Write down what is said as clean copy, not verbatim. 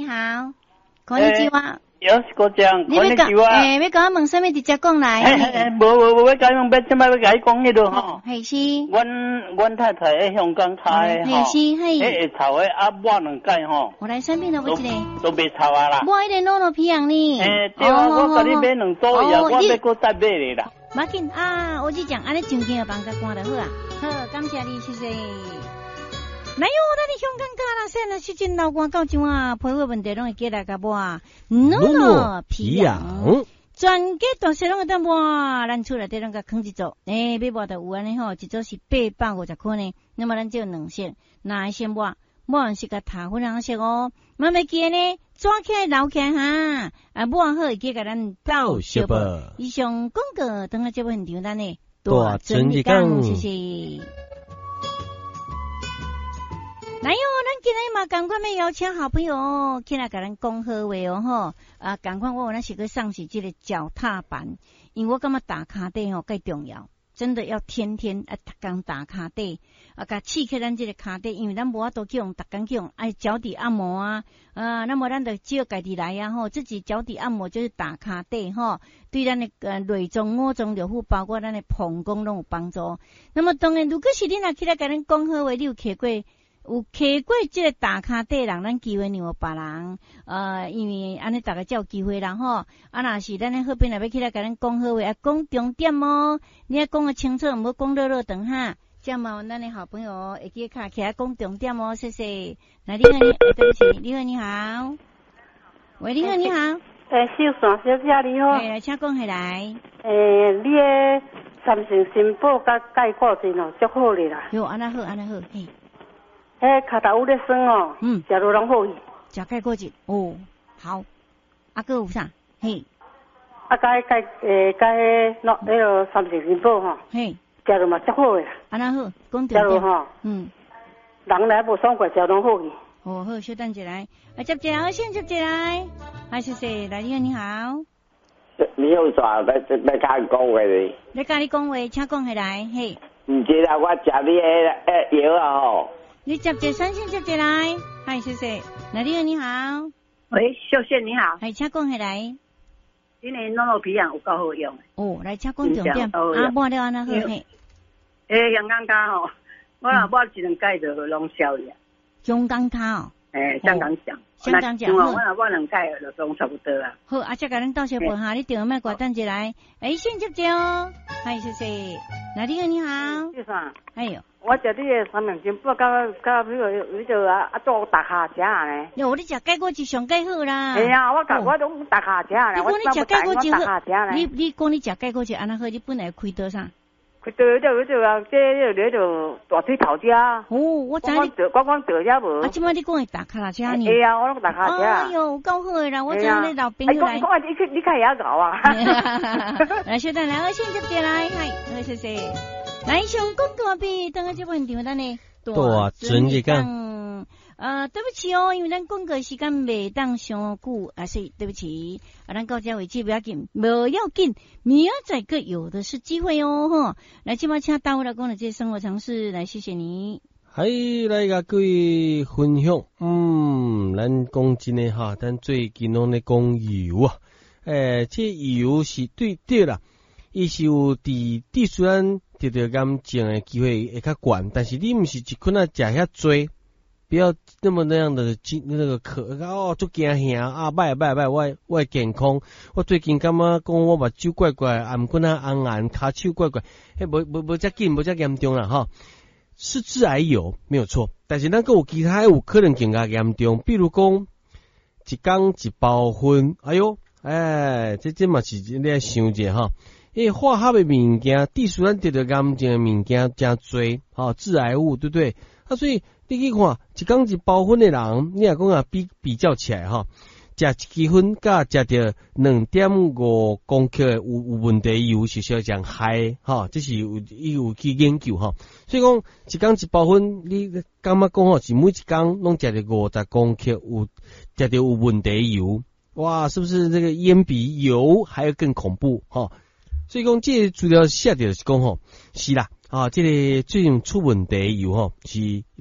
你好，こんにちは。 よろしくおちゃん、こんにちは。 要甲我問啥物直接講來。 無，要甲用要怎麼要甲伊講迄度吼？ 係是。 阮太太喺香港開吼， 係是係。 會炒誒啊，抹兩屆吼。 我來身邊都不一個。 都未炒啊啦。 我一個攞皮樣呢。 對啊，我甲你買兩組呀，我要閣再買你啦。 唔要緊啊，我只講安尼上緊幫甲關就好啊。好，感謝你，謝謝。哪有咱的香港卡啦？現在時陣流汗到怎啊？皮膚問題攏會記來甲我。諾皮癢，全家大細攏會當抹，咱厝內底攏甲囥一組。要抹就有安尼吼，一組是850塊呢。那麼咱只有2色，哪一先抹？抹完是甲塔粉紅色哦。慢慢記呢，抓起來撈起來哈。抹好會記甲咱倒色啵。以上廣告等下節目現場咱呢，大整理講，謝謝。來喲，咱今日嘛趕快要邀請好朋友起來甲咱講好話哦吼。趕快我有咱是去上是這個腳踏板，因為我感覺打卡底吼介重要，真的要天天逐工打卡底，甲刺激咱這個卡底，因為咱無法度去用逐工去用愛腳底按摩啊，那麼咱就只有家己來啊吼，自己腳底按摩就是打卡底吼，對咱的內臟五臟六腑，包括咱的膀胱攏有幫助。那麼當然，如果是你若起來甲咱講好話，你有騎過？有騎過這個打卡底人，咱機會讓別人，因為安尼大家才有機會啦吼。若是咱的好朋友要起來甲咱講好話，講重點哦，你要講個清楚，唔好講熱熱長哈。這樣嘛，咱的好朋友會記卡起來講重點哦，謝謝。來，你好，對不起，你好，你好。喂，你好，你好。 小山小姐你好。 來，請講下來。 你的三成新寶甲鈣固醇哦，足好哩啦。 喲，安那好，安那好，嘿。 腳頭有咧酸哦，食落攏好去。 食鈣固醇哦，好。還有啥？嘿。 甲迄個三成新寶吼， 嘿， 食落嘛足好誒啦。 安那好，講重點。 食落吼，人來無爽快，食攏好去。 哦，好，稍等一來，接一來，先接一來。嗨，謝謝，來，你好，你好。 你好，啥？來甲你講話咧。 來甲你講話，請講下來，嘿。 唔知啦，我食你個藥啊吼。 你接一先接一來，嗨，謝謝。來，你好，你好。 喂，小姐你好。 係，請講下來。 今年諾皮癢有夠好用。 哦，來，請講重點。抹了安那好嘿。 香港卡吼，我若抹一兩蓋就攏消了。 香港卡哦。 香港醬。 香港醬。 我若抹兩蓋就攏差不多啊。 好，這甲咱到時報下，你電話麥掛等一來。先接哦。係，謝謝。來，你好，你好。 是啥？ 哎呦。 我食你個三明治，不甲你就做大下食呢。 喲，你食鈣固醇上鈣好啦。 係啊，我攏大下食呢。 你講你食鈣固醇好， 你講你食鈣固醇安那好，你本來開刀啥？ 開刀就啊，這就大腿頭食。哦， 我知你。 我講得咗無？ 即擺你講係大卡拉車呢？ 係啊，我攏大下食。 哎呦，夠好嘅啦，我知你老朋友來。 你看也搞啊。 來，小等來，先接過來，係，謝謝。來上廣告邊，等下這份電話單呢？ 大整理講。 對不起哦，因為咱廣告時間未當上久，所以對不起。咱到這為止不要緊，不要緊，明仔個有的是機會哦，哈。來，今晚請大夥來講的這些生活常識，來謝謝你。 係來甲各位分享，咱講真嘅哈，咱最近攏咧講油啊，這油是對啦，伊是有佇雖然得到癌症嘅機會會較懸，但是你毋是一困食遐多，不要那麼那樣的那個足驚嚇啊！歹，我健康，我最近感覺講我目睭怪怪，頷骨啊紅紅，骹手怪怪，無遮緊，無遮嚴重啦哈。是致癌油沒有錯，但是咱個有其他有可能更加嚴重，比如講一缸一包粉，哎呦，這嘛是你來想者哈。化學的物件，雖然得到癌症的物件真多，致癌物對不對？所以你去看一缸一包粉的人，你若講比較起來哈，食一支粉甲食到 2.5 公克有問題油是小講害哈，這是有去研究哈。所以講一缸一包粉，你感覺講是每一缸攏食到50公克有食到有問題油，哇，是不是這個煙比油還要更恐怖哈？所以講這資料寫的是講吼，是啦，這個最近出問題油吼是。